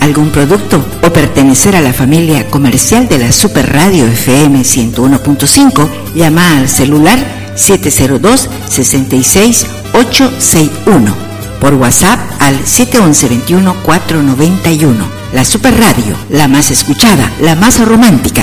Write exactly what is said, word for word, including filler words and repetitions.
algún producto o pertenecer a la familia comercial de la Super Radio F M ciento uno punto cinco, llama al celular siete cero dos, seis seis, ocho seis uno. Por WhatsApp al siete once, veintiuno, cuatrocientos noventa y uno. La Super Radio, la más escuchada, la más romántica,